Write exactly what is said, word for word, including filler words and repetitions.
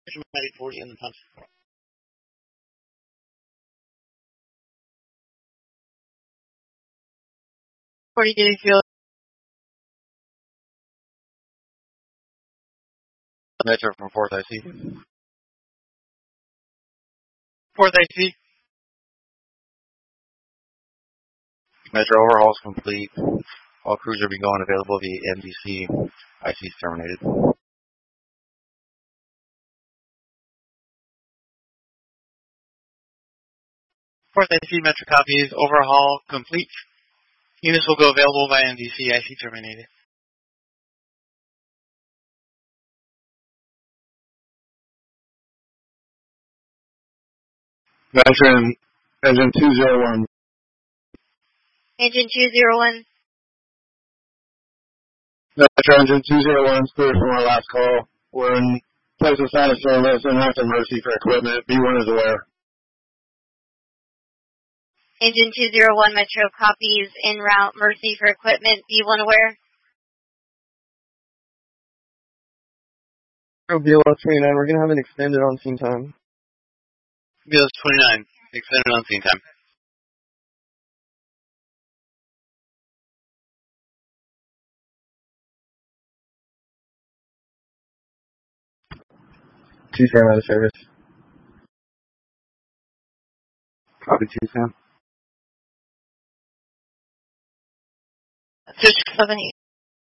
eight forty in the punch. forty getting field. Metro from fourth I C. fourth I C. Metro overhaul is complete. All crews are being going available via M D C. I C is terminated. fourth I C Metro copies. Overhaul complete. Units will go available via M D C. I C terminated. Veteran, engine two zero one. Engine two zero one. Metro engine two zero one is clear from our last call. We're in place of status service and after Mercy for equipment. B one is aware. Engine two zero one Metro copies en route Mercy for equipment. B one aware. B L S twenty-nine, we're going to have an extended on-scene time. B L S twenty-nine, extended on-scene time. Two Sam out of service. Copy two Sam. six seven eight.